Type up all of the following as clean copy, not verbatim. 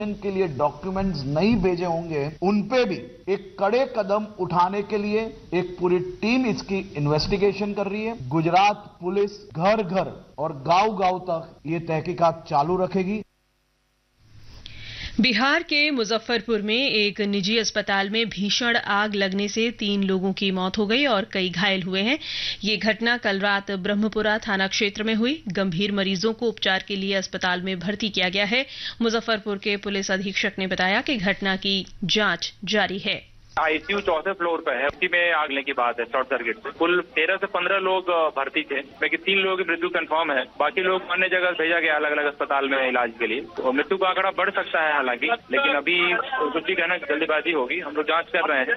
के लिए डॉक्यूमेंट्स नहीं भेजे होंगे, उन पे भी एक कड़े कदम उठाने के लिए एक पूरी टीम इसकी इन्वेस्टिगेशन कर रही है। गुजरात पुलिस घर घर और गांव गांव तक ये तहकीकात चालू रखेगी। बिहार के मुजफ्फरपुर में एक निजी अस्पताल में भीषण आग लगने से 3 लोगों की मौत हो गई और कई घायल हुए हैं। ये घटना कल रात ब्रह्मपुरा थाना क्षेत्र में हुई। गंभीर मरीजों को उपचार के लिए अस्पताल में भर्ती किया गया है। मुजफ्फरपुर के पुलिस अधीक्षक ने बताया कि घटना की जांच जारी है। आईसीयू 4थे फ्लोर पे है, उसी में आग लगने की बात है शॉर्ट सर्किट से। कुल 13 से 15 लोग भर्ती थे, लेकिन 3 लोगों की मृत्यु कंफर्म है। बाकी लोग अन्य जगह भेजा गया अलग अलग अस्पताल में इलाज के लिए। तो मृत्यु का आंकड़ा बढ़ सकता है हालांकि, लेकिन अभी कुछ भी कहना जल्दीबाजी होगी। हम लोग जांच कर रहे हैं।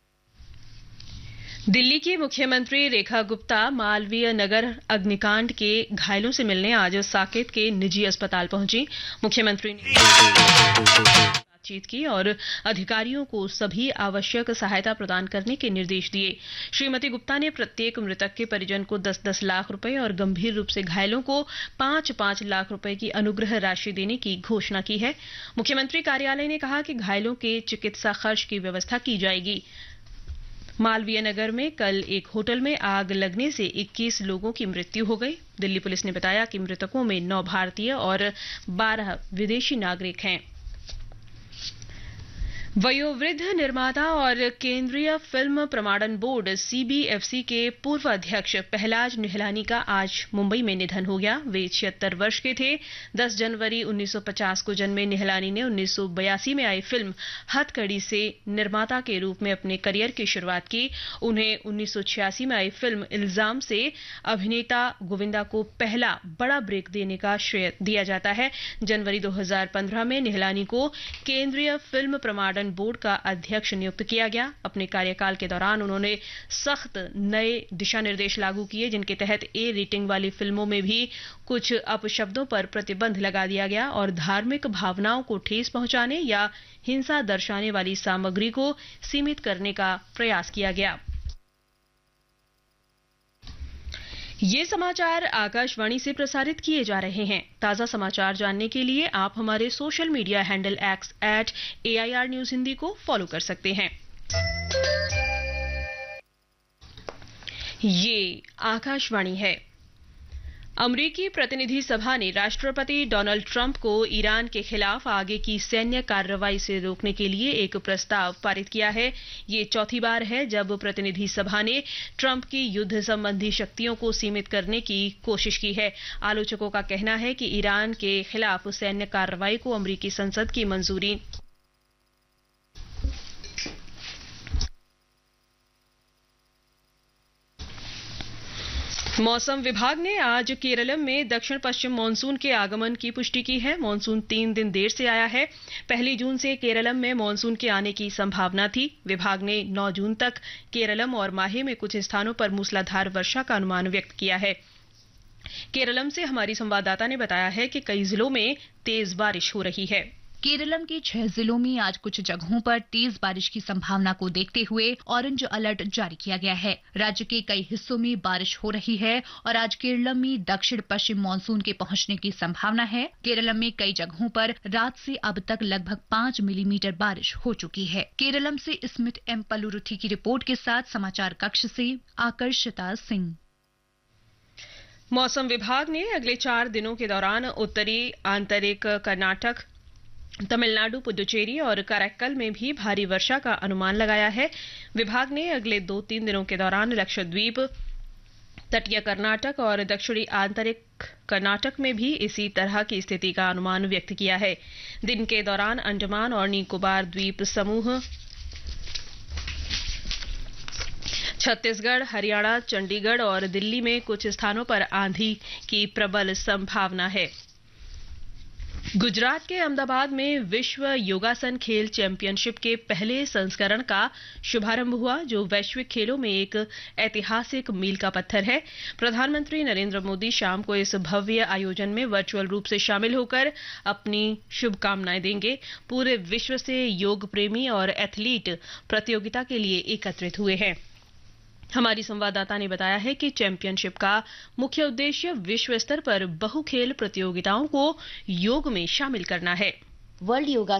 दिल्ली की मुख्यमंत्री रेखा गुप्ता मालवीय नगर अग्निकांड के घायलों से मिलने आज साकेत के निजी अस्पताल पहुंची। मुख्यमंत्री ने बातचीत की और अधिकारियों को सभी आवश्यक सहायता प्रदान करने के निर्देश दिए। श्रीमती गुप्ता ने प्रत्येक मृतक के परिजन को 10-10 लाख रुपए और गंभीर रूप से घायलों को 5-5 लाख रुपए की अनुग्रह राशि देने की घोषणा की है। मुख्यमंत्री कार्यालय ने कहा कि घायलों के चिकित्सा खर्च की व्यवस्था की जाएगी। मालवीय नगर में कल एक होटल में आग लगने से 21 लोगों की मृत्यु हो गई। दिल्ली पुलिस ने बताया कि मृतकों में 9 भारतीय और 12 विदेशी नागरिक हैं। वयोवृद्ध निर्माता और केंद्रीय फिल्म प्रमाणन बोर्ड सीबीएफसी के पूर्व अध्यक्ष पहलाज निहलानी का आज मुंबई में निधन हो गया। वे 76 वर्ष के थे। 10 जनवरी 1950 को जन्मे निहलानी ने 1982 में आई फिल्म हथकड़ी से निर्माता के रूप में अपने करियर की शुरुआत की। उन्हें 1986 में आई फिल्म इल्जाम से अभिनेता गोविंदा को पहला बड़ा ब्रेक देने का श्रेय दिया जाता है। जनवरी 2015 में निहलानी को केंद्रीय फिल्म प्रमाणन बोर्ड का अध्यक्ष नियुक्त किया गया। अपने कार्यकाल के दौरान उन्होंने सख्त नए दिशा निर्देश लागू किए, जिनके तहत ए रेटिंग वाली फिल्मों में भी कुछ अपशब्दों पर प्रतिबंध लगा दिया गया और धार्मिक भावनाओं को ठेस पहुंचाने या हिंसा दर्शाने वाली सामग्री को सीमित करने का प्रयास किया गया। ये समाचार आकाशवाणी से प्रसारित किए जा रहे हैं। ताजा समाचार जानने के लिए आप हमारे social media handle x @AIR news Hindi को फॉलो कर सकते हैं। ये आकाशवाणी है। अमरीकी प्रतिनिधि सभा ने राष्ट्रपति डोनाल्ड ट्रंप को ईरान के खिलाफ आगे की सैन्य कार्रवाई से रोकने के लिए एक प्रस्ताव पारित किया है। ये चौथी बार है जब प्रतिनिधि सभा ने ट्रंप की युद्ध संबंधी शक्तियों को सीमित करने की कोशिश की है। आलोचकों का कहना है कि ईरान के खिलाफ सैन्य कार्रवाई को अमरीकी संसद की मंजूरी मौसम विभाग ने आज केरलम में दक्षिण पश्चिम मानसून के आगमन की पुष्टि की है। मानसून 3 दिन देर से आया है। 1 जून से केरलम में मानसून के आने की संभावना थी। विभाग ने 9 जून तक केरलम और माहे में कुछ स्थानों पर मूसलाधार वर्षा का अनुमान व्यक्त किया है। केरलम से हमारी संवाददाता ने बताया है कि कई जिलों में तेज बारिश हो रही है। केरलम के 6 जिलों में आज कुछ जगहों पर तेज बारिश की संभावना को देखते हुए ऑरेंज अलर्ट जारी किया गया है। राज्य के कई हिस्सों में बारिश हो रही है और आज केरलम में दक्षिण पश्चिम मानसून के पहुंचने की संभावना है। केरलम में कई जगहों पर रात से अब तक लगभग 5 मिलीमीटर बारिश हो चुकी है। केरलम से स्मिथ एम पलुरुथी की रिपोर्ट के साथ समाचार कक्ष से आकर्षिता सिंह। मौसम विभाग ने अगले 4 दिनों के दौरान उत्तरी आंतरिक कर्नाटक, तमिलनाडु, पुडुचेरी और कराक्कल में भी भारी वर्षा का अनुमान लगाया है। विभाग ने अगले 2-3 दिनों के दौरान लक्षद्वीप, तटीय कर्नाटक और दक्षिणी आंतरिक कर्नाटक में भी इसी तरह की स्थिति का अनुमान व्यक्त किया है। दिन के दौरान अंडमान और निकोबार द्वीप समूह, छत्तीसगढ़, हरियाणा, चंडीगढ़ और दिल्ली में कुछ स्थानों पर आंधी की प्रबल संभावना है। गुजरात के अहमदाबाद में विश्व योगासन खेल चैंपियनशिप के पहले संस्करण का शुभारंभ हुआ, जो वैश्विक खेलों में एक ऐतिहासिक मील का पत्थर है। प्रधानमंत्री नरेंद्र मोदी शाम को इस भव्य आयोजन में वर्चुअल रूप से शामिल होकर अपनी शुभकामनाएं देंगे। पूरे विश्व से योग प्रेमी और एथलीट प्रतियोगिता के लिए एकत्रित हुए हैं। हमारी संवाददाता ने बताया है कि चैंपियनशिप का मुख्य उद्देश्य विश्व स्तर पर बहुखेल प्रतियोगिताओं को योग में शामिल करना है। वर्ल्ड योगा